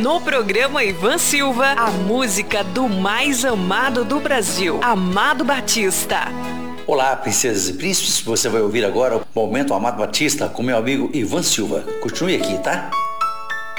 No programa Ivan Silva, a música do mais amado do Brasil, Amado Batista. Olá, princesas e príncipes, você vai ouvir agora o Momento Amado Batista com meu amigo Ivan Silva. Continue aqui, tá?